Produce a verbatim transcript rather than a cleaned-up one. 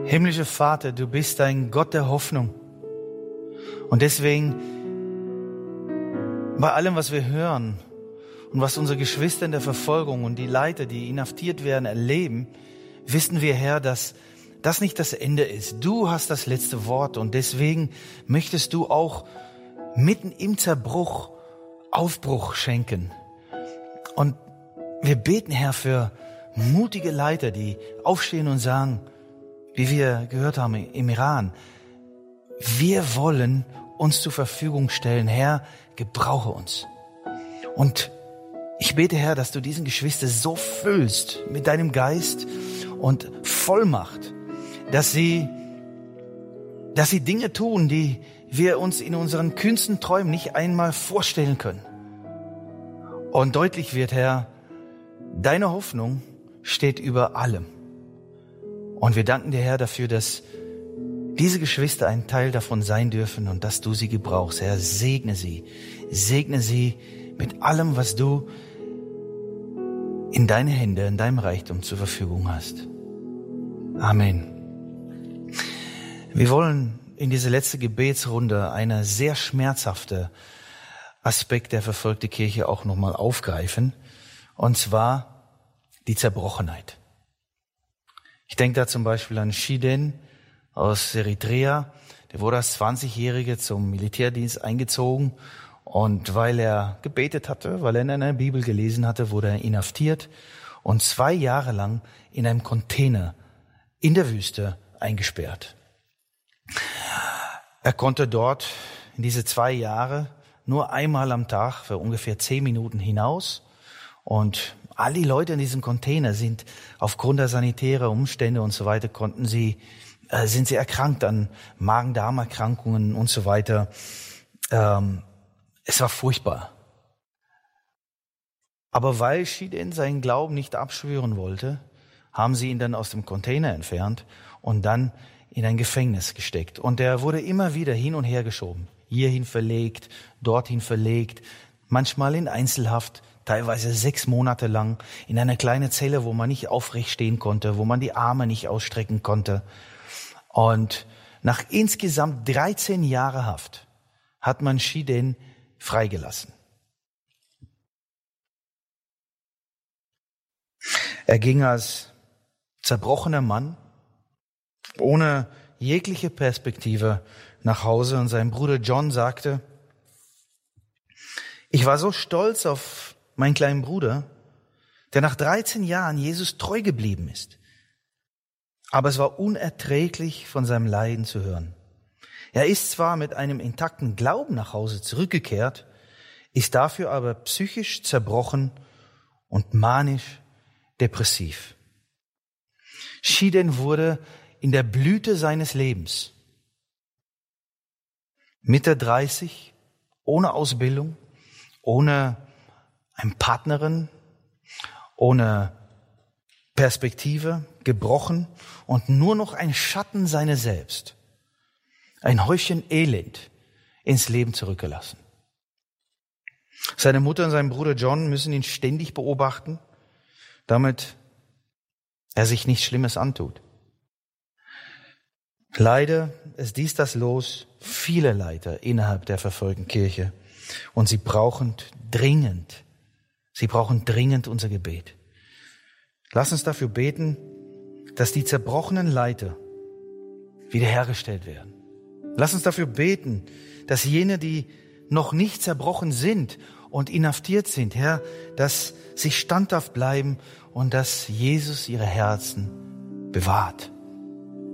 Himmlischer Vater, du bist ein Gott der Hoffnung. Und deswegen, bei allem, was wir hören und was unsere Geschwister in der Verfolgung und die Leiter, die inhaftiert werden, erleben, wissen wir, Herr, dass das nicht das Ende ist. Du hast das letzte Wort und deswegen möchtest du auch mitten im Zerbruch Aufbruch schenken. Und wir beten, Herr, für mutige Leiter, die aufstehen und sagen, wie wir gehört haben im Iran, wir wollen uns zur Verfügung stellen. Herr, gebrauche uns. Und ich bete, Herr, dass du diesen Geschwister so füllst mit deinem Geist und Vollmacht, dass sie, dass sie Dinge tun, die wir uns in unseren kühnsten Träumen nicht einmal vorstellen können. Und deutlich wird, Herr, deine Hoffnung steht über allem. Und wir danken dir, Herr, dafür, dass diese Geschwister ein Teil davon sein dürfen und dass du sie gebrauchst. Herr, segne sie. Segne sie mit allem, was du in deine Hände, in deinem Reichtum zur Verfügung hast. Amen. Wir wollen in diese letzte Gebetsrunde eine sehr schmerzhafte Aspekt der verfolgten Kirche auch nochmal aufgreifen. Und zwar die Zerbrochenheit. Ich denke da zum Beispiel an Shiden aus Eritrea. Der wurde als zwanzigjähriger zum Militärdienst eingezogen. Und weil er gebetet hatte, weil er in einer Bibel gelesen hatte, wurde er inhaftiert und zwei Jahre lang in einem Container in der Wüste eingesperrt. Er konnte dort in diese zwei Jahre nur einmal am Tag für ungefähr zehn Minuten hinaus. Und all die Leute in diesem Container sind aufgrund der sanitären Umstände und so weiter, konnten sie, äh, sind sie erkrankt an Magen-Darm-Erkrankungen und so weiter. Ähm, es war furchtbar. Aber weil Shiden seinen Glauben nicht abschwören wollte, haben sie ihn dann aus dem Container entfernt und dann in ein Gefängnis gesteckt. Und er wurde immer wieder hin und her geschoben. Hierhin verlegt, dorthin verlegt, manchmal in Einzelhaft, teilweise sechs Monate lang in einer kleinen Zelle, wo man nicht aufrecht stehen konnte, wo man die Arme nicht ausstrecken konnte. Und nach insgesamt dreizehn Jahren Haft hat man Shiden freigelassen. Er ging als zerbrochener Mann ohne jegliche Perspektive nach Hause und sein Bruder John sagte, ich war so stolz auf meinen kleinen Bruder, der nach dreizehn Jahren Jesus treu geblieben ist. Aber es war unerträglich, von seinem Leiden zu hören. Er ist zwar mit einem intakten Glauben nach Hause zurückgekehrt, ist dafür aber psychisch zerbrochen und manisch depressiv. Shiden wurde in der Blüte seines Lebens, Mitte dreißig, ohne Ausbildung, ohne eine Partnerin, ohne Perspektive, gebrochen und nur noch ein Schatten seiner selbst, ein Häufchen Elend ins Leben zurückgelassen. Seine Mutter und sein Bruder John müssen ihn ständig beobachten, damit er sich nichts Schlimmes antut. Leider ist dies das Los vieler Leiter innerhalb der verfolgten Kirche und sie brauchen dringend, sie brauchen dringend unser Gebet. Lass uns dafür beten, dass die zerbrochenen Leiter wiederhergestellt werden. Lass uns dafür beten, dass jene, die noch nicht zerbrochen sind und inhaftiert sind, Herr, dass sie standhaft bleiben und dass Jesus ihre Herzen bewahrt.